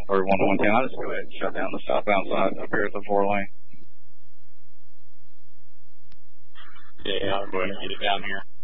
or 110, I'll just go ahead and shut down the southbound side up here at the 4-lane. Yeah, I'll go ahead and get it down here.